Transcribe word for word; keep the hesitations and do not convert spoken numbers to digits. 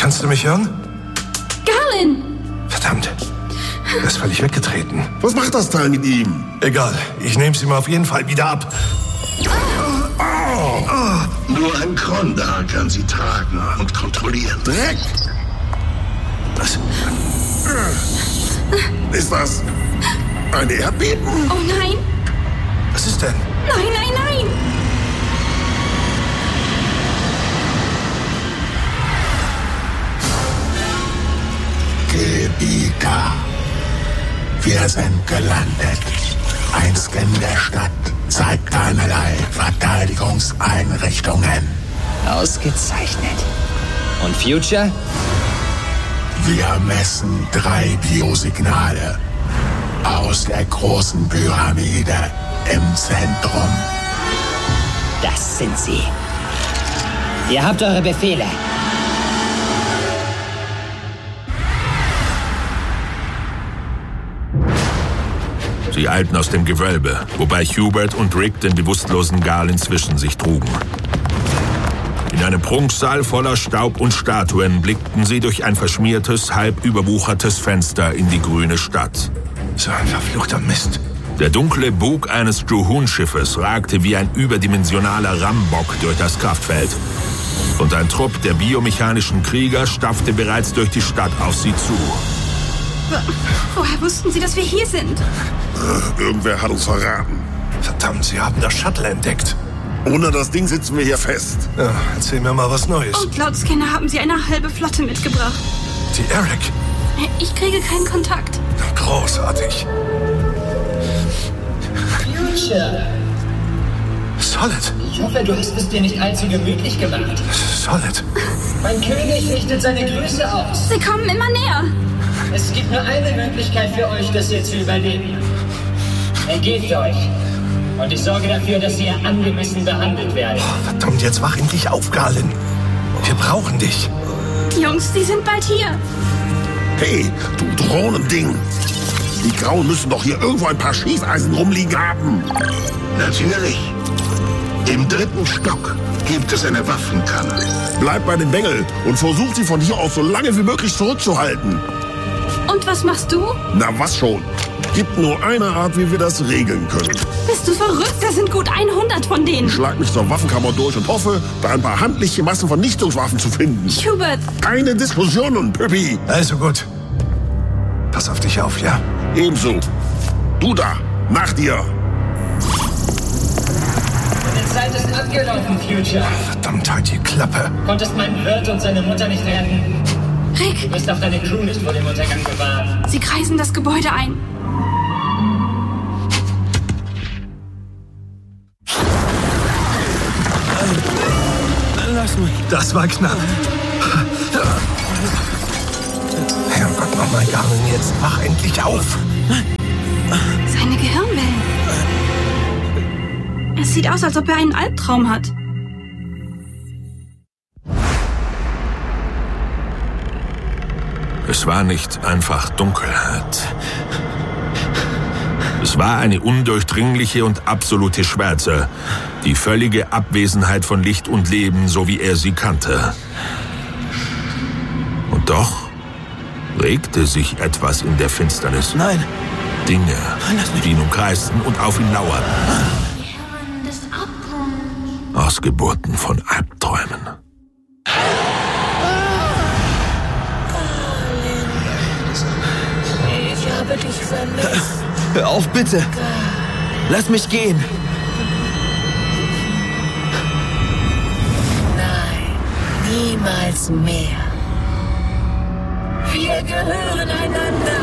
Kannst du mich hören? Garlin! Verdammt. Er ist völlig weggetreten. Was macht das Teil mit ihm? Egal. Ich nehm's ihm auf jeden Fall wieder ab. Oh. Oh. Nur ein Krondar kann sie tragen und kontrollieren. Dreck! Was? Ist das ein Erdbeben? Oh nein! Was ist denn? Nein, nein, nein! Gebieter. Wir sind gelandet. Ein Scan der Stadt zeigt keinerlei Verteidigungseinrichtungen. Ausgezeichnet. Und Future? Wir messen drei Biosignale aus der großen Pyramide im Zentrum. Das sind sie. Ihr habt eure Befehle. Sie eilten aus dem Gewölbe, wobei Hubert und Rick den bewusstlosen Garlin zwischen sich trugen. In einem Prunksaal voller Staub und Statuen blickten sie durch ein verschmiertes, halb überwuchertes Fenster in die grüne Stadt. So ein verfluchter Mist. Der dunkle Bug eines Juhun-Schiffes ragte wie ein überdimensionaler Rambock durch das Kraftfeld. Und ein Trupp der biomechanischen Krieger stapfte bereits durch die Stadt auf sie zu. Woher wussten Sie, dass wir hier sind? Äh, irgendwer hat uns verraten. Verdammt, Sie haben das Shuttle entdeckt. Ohne das Ding sitzen wir hier fest. Ja, erzähl mir mal was Neues. Und laut Scanner haben Sie eine halbe Flotte mitgebracht. Die Eric. Ich kriege keinen Kontakt. Großartig. Future. Solid. Ich hoffe, du hast es dir nicht allzu gemütlich gemacht. Solid. Mein König richtet seine Grüße aus. Sie kommen immer näher. Es gibt nur eine Möglichkeit für euch, das hier zu überleben. Ergebt euch. Und ich sorge dafür, dass ihr angemessen behandelt werdet. Oh, verdammt, jetzt wach endlich auf, Garlin. Wir brauchen dich. Jungs, die sind bald hier. Hey, du Drohnending. Die Grauen müssen doch hier irgendwo ein paar Schießeisen rumliegen haben. Natürlich. Im dritten Stock gibt es eine Waffenkammer. Bleib bei den Bengel und versuch sie von hier aus so lange wie möglich zurückzuhalten. Und was machst du? Na, was schon. Gibt nur eine Art, wie wir das regeln können. Bist du verrückt? Da sind gut hundert von denen. Ich schlag mich zur Waffenkammer durch und hoffe, da ein paar handliche Massenvernichtungswaffen zu finden. Hubert! Keine Diskussionen, Püppi. Also gut. Pass auf dich auf, ja? Ebenso. Du da, nach dir. Deine Zeit ist abgelaufen, Future. Verdammt, halt die Klappe. Konntest meinen Wirt und seine Mutter nicht retten. Rick! Du wirst auch deine Crew nicht vor dem Untergang bewahren. Sie kreisen das Gebäude ein. Lass mich. Das war knapp. Herrgott, nochmal, Garlin, jetzt wach endlich auf. Seine Gehirnwellen. Es sieht aus, als ob er einen Albtraum hat. Es war nicht einfach Dunkelheit. Es war eine undurchdringliche und absolute Schwärze, die völlige Abwesenheit von Licht und Leben, so wie er sie kannte. Und doch regte sich etwas in der Finsternis. Nein. Dinge, die ihn umkreisten und auf ihn lauerten. Ausgeburten von Albträumen. Ich habe dich vermisst. Hör auf, bitte. Lass mich gehen. Nein, niemals mehr. Wir gehören einander.